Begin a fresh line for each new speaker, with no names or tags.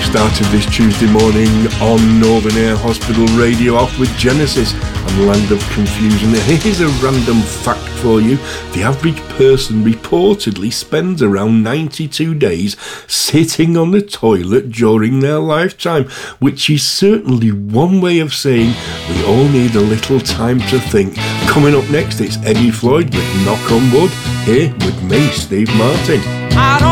Started this Tuesday morning on Northern Air Hospital Radio off with Genesis and Land of Confusion. Here's a random fact for you. The average person reportedly spends around 92 days sitting on the toilet during their lifetime, which is certainly one way of saying we all need a little time to think. Coming up next, it's Eddie Floyd with Knock on Wood, here with me, Steve Martin.